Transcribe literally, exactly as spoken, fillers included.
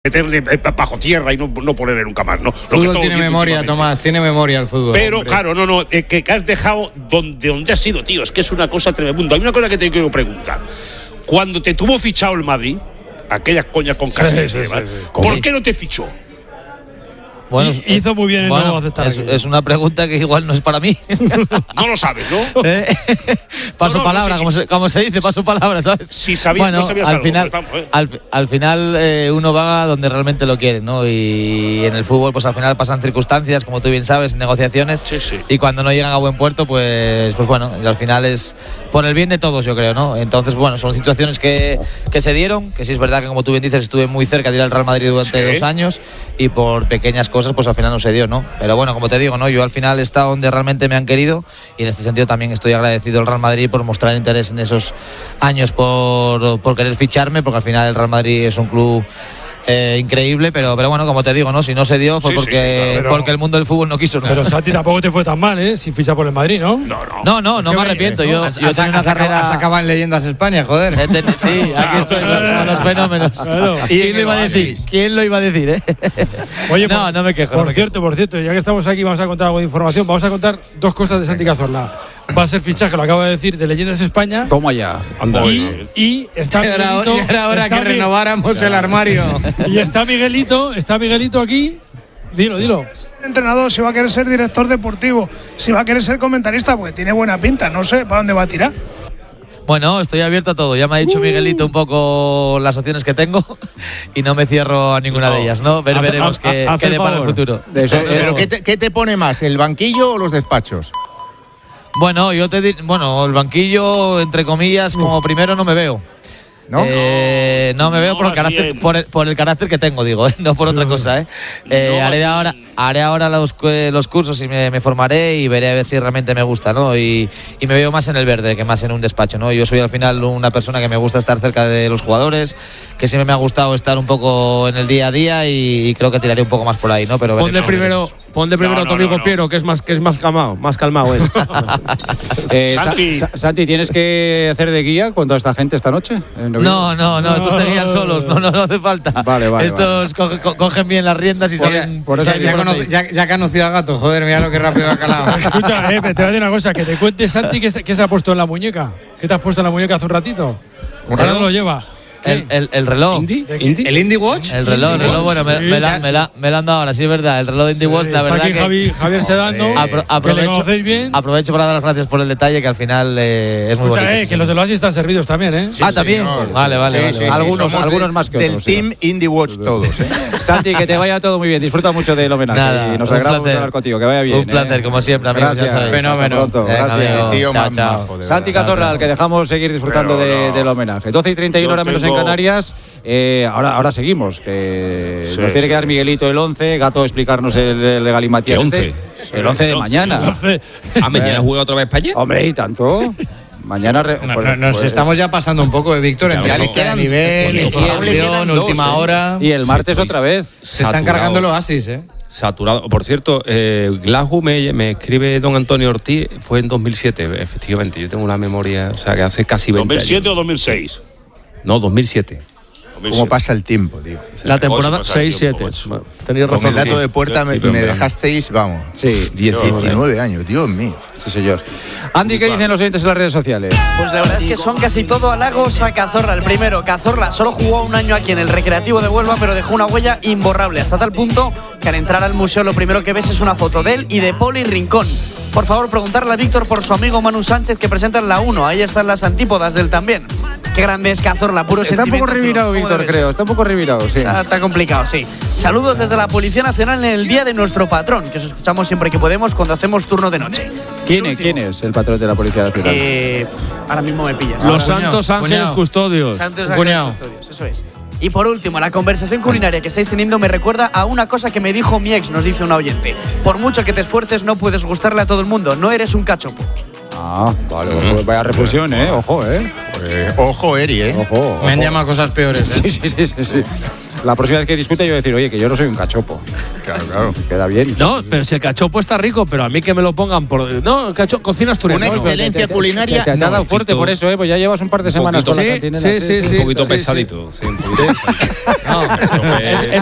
meterle bajo tierra y no, no ponerle nunca más, ¿no? El fútbol tiene memoria, Tomás, tiene memoria el fútbol. Pero hombre. claro, no, no, eh, que, que has dejado donde, donde has sido, tío, es que es una cosa tremenda. Hay una cosa que te quiero preguntar. Cuando te tuvo fichado el Madrid, aquellas coñas con Cáceres, sí, sí, sí, sí. ¿por qué no te fichó? Bueno, hizo muy bien en bueno, no aceptar. Es, es una pregunta que igual no es para mí. No lo sabes, ¿no? ¿Eh? Paso no, no, palabra, no sé como, si, se, como se dice, paso palabra, ¿sabes? Si sabías, bueno, no sabías al algo, final, empezamos, ¿eh? al, al final eh, uno va donde realmente lo quiere, ¿no? Y en el fútbol, pues al final pasan circunstancias, como tú bien sabes, negociaciones. Sí, sí. Y cuando no llegan a buen puerto, pues, pues bueno, y al final es por el bien de todos, yo creo, ¿no? Entonces, bueno, son situaciones que, que se dieron, que sí es verdad que, como tú bien dices, estuve muy cerca de ir al Real Madrid durante Sí. dos años y por pequeñas cosas, pues al final no se dio, ¿no? Pero bueno, como te digo, ¿no? Yo al final he estado donde realmente me han querido y en este sentido también estoy agradecido al Real Madrid por mostrar interés en esos años por, por querer ficharme, porque al final el Real Madrid es un club eh, increíble, pero, pero bueno, como te digo, ¿no? Si no se dio fue Sí, porque, sí, sí, claro, pero- porque el mundo del fútbol no quiso, ¿no? Pero Santi tampoco te fue tan mal, ¿eh? Sin ficha por el Madrid, ¿no? No, no. no, no, no que me ve- arrepiento. Yo, Has, yo has, tenía una has acabado, carrera. has acabado en Leyendas España, joder. He ten- Sí, aquí estoy con los fenómenos. Claro. ¿Quién lo iba a decir? ¿Quién lo iba a decir, eh? Oye, no, por, no me quejo. Por no me cierto, por cierto, ya que estamos aquí, vamos a contar algo de información. Vamos a contar dos cosas de Santi Cazorla. Va a ser fichaje, lo acabo de decir, de Leyendas España. Toma ya. Anda, Y, bien. y está Ya era, Miguelito. ya era hora está que Mi- renováramos el armario. Y está Miguelito, está Miguelito aquí. Dilo, dilo. Entrenador, si va a querer ser director deportivo, si va a querer ser comentarista, porque tiene buena pinta, no sé para dónde va a tirar. Bueno, estoy abierto a todo. Ya me ha dicho Miguelito un poco las opciones que tengo y no me cierro a ninguna de ellas, ¿no? Ver, Haz- veremos haz- qué, haz qué el depara el favor. futuro. De eso, Pero eh, ¿qué te, ¿qué te pone más, el banquillo o los despachos? Bueno, yo te di- bueno, el banquillo, entre comillas, como primero no me veo. ¿No? Eh, no me veo No, por el, más carácter, bien. por, el, por el carácter que tengo, digo, ¿eh? No por otra cosa. ¿eh? Eh, No, haré, más ahora, bien. haré ahora los, cu- los cursos y me, me formaré y veré a ver si realmente me gusta, ¿no? Y, y me veo más en el verde que más en un despacho, ¿no? Yo soy al final una persona que me gusta estar cerca de los jugadores, que siempre me ha gustado estar un poco en el día a día y, y creo que tiraré un poco más por ahí, ¿no? Pero Ponle veremos. primero, ponle primero No, a tu no, amigo no, no. Piero, que es más que es más calmado, más calmado él. eh, Sa- Santi. Sa- Santi, ¿tienes que hacer de guía con toda esta gente esta noche? Eh, No, no, no, estos seguían solos, no, no, no hace falta. Vale, vale, Estos coge- co- cogen bien las riendas y saben. por eso saben Ya, por dónde conoce- ir. ya, ya que ha conocido al gato, joder, mira lo que rápido ha calado. Escucha, eh, te voy a decir una cosa, que te cuente Santi qué se, qué se ha puesto en la muñeca. ¿Qué te has puesto en la muñeca hace un ratito? ¿Un Ahora reloj? no lo lleva. El, el, el reloj. ¿Indie? ¿De- ¿Indie? ¿El Indie Watch? El reloj, el reloj, bueno, me, Sí, me la, sí. me, la, me la han dado ahora, sí es verdad. El reloj de Indie Watch, la Está verdad aquí que. Javi, Javier Sedano, Hombre. apro- que le aprovecho, conocéis bien. aprovecho para dar las gracias por el detalle que al final eh, es muy Escucha, bonito. eh, sí, que sí. los del Oasis están servidos también, ¿eh? Ah, también. señor. Vale, vale, Sí, vale. sí, vale. sí, Algunos- somos algunos de- más que Del otros, sí. Team Indie Watch todos, ¿eh? Santi, que te vaya todo muy bien. Disfruta mucho del homenaje. Nada, y nos un alegramos de placer. hablar contigo. Que vaya bien. Un placer, eh. como siempre, amigos. ya Gracias. sabéis. Fenómeno. Hasta pronto. Venga, Gracias. amigos. Tío Chao, más chao. majo, de Santi verdad. Cazorla, al que dejamos seguir disfrutando Pero de- no. del homenaje. doce y treinta y uno Yo hora menos en tengo- Canarias. Eh, ahora, ahora seguimos. Que Sí, nos tiene sí. que dar Miguelito el once. Gato, explicarnos el, el Galimatías. ¿Qué este. once? El once de mañana. Entonces, Ah, mañana juega otra vez España. Hombre, ¿y tanto? Mañana. re- No, pues- no, nos pues- estamos ya pasando un poco, de Víctor, entre Ya le lista de quedan- nivel, pues, información, le quedan dos, última ¿eh? hora. Y el martes Sí, otra vez. Se están saturado. cargando el Oasis, ¿eh? Saturado. Por cierto, eh, Glasgow me, me escribe don Antonio Ortiz, fue en dos mil siete, efectivamente. Yo tengo una memoria, o sea, que hace casi veinte ¿dos mil siete años. o dos mil seis? No, dos mil siete. ¿Cómo pasa el tiempo, tío? La temporada Oye, pasa el seis siete. tiempo, macho. Tenías Con razón. el dato sí. de puerta me, Sí, pero me hombre, dejasteis, vamos, Sí. diecinueve años, Dios mío. Sí, señor. Andy, ¿qué dicen los oyentes en las redes sociales? Pues la verdad es que son casi todo halagos a Cazorla. El primero, Cazorla solo jugó un año aquí en el Recreativo de Huelva, pero dejó una huella imborrable, hasta tal punto que al entrar al museo lo primero que ves es una foto de él y de Poli Rincón. Por favor, preguntarle a Víctor por su amigo Manu Sánchez, que presenta en la uno. Ahí están las antípodas del también. Qué grande es Cazorla, puro Está un poco sentimiento. revirado, ¿Cómo Víctor, debe creo. ser? Está un poco revirado, sí. Está, está complicado, sí. Saludos desde la Policía Nacional en el día de nuestro patrón, que os escuchamos siempre que podemos cuando hacemos turno de noche. ¿Quién es, ¿Quién es el patrón de la Policía Nacional? Eh, ahora mismo me pillas. Los Cuñado, Santos Ángeles cuñado. Custodios. Santos Un Ángeles cuñado. Custodios, eso es. Y por último, la conversación culinaria que estáis teniendo me recuerda a una cosa que me dijo mi ex, nos dice un oyente. Por mucho que te esfuerces, no puedes gustarle a todo el mundo, no eres un cachopo. Ah, vale. Pues vaya refusión, ¿eh? Ojo, ¿eh? Eh, ojo, Eri, ¿eh? Ojo. Me han ojo. llamado cosas peores, ¿eh? Sí, sí, sí, sí, sí. La próxima vez que discute, yo voy a decir, oye, que yo no soy un cachopo. Claro, claro. Queda bien. No, pero si el cachopo está rico, pero a mí que me lo pongan por. No, cacho, cocina asturiana. Una ¿no? excelencia Te- culinaria. Te, te, te ha no dado fuerte poquito- por eso, ¿eh? Pues ya llevas un par de un semanas poquito- con la Sí, cantinela. sí, sí, sí. Un poquito sí, sí. pesadito. Sí, un poquito pesadito. No, Pero es, que- es